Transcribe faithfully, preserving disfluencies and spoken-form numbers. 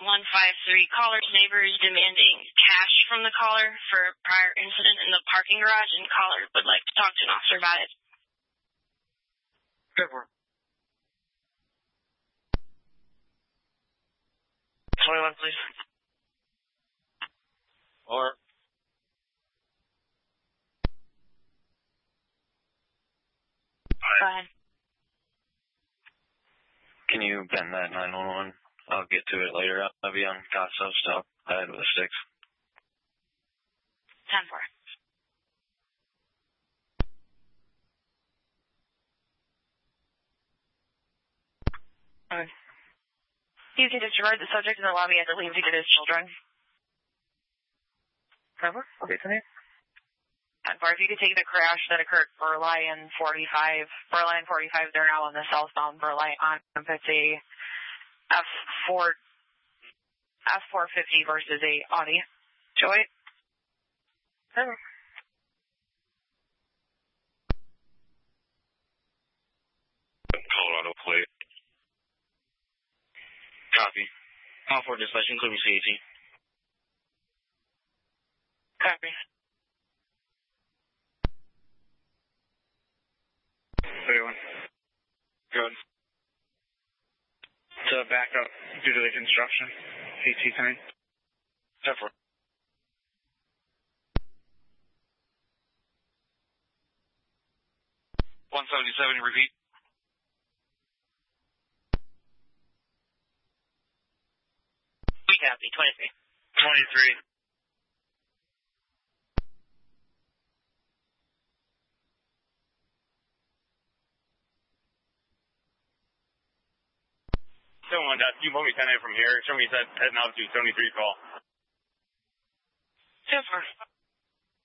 one five three, caller's neighbor is demanding cash from the caller for a prior incident in the parking garage, and caller would like to talk to an officer about it. Good work. twenty-one, please. Or... Go ahead. Can you bend that nine one one? I'll get to it later. I'll be on Gosso stop. I had with a six. ten four. Okay. You can disregard the subject in the lobby as it leaves to get his children. Cover? Okay, tonight. And for if you could take the crash that occurred for Lion forty-five, for Lion forty-five, they're now on the southbound Burleigh on it's a F four, F four fifty versus a Audi. Joy? Cover. Colorado plate. Copy. All four dispatch, including C A T. Copy. thirty-one. Good. To back up due to the construction. A T time. ten four. one seventy-seven, repeat. We copy, twenty-three. twenty-three. Someone, uh, you want me ten eight from here? Show me that heading out to seventy-three call. ten four.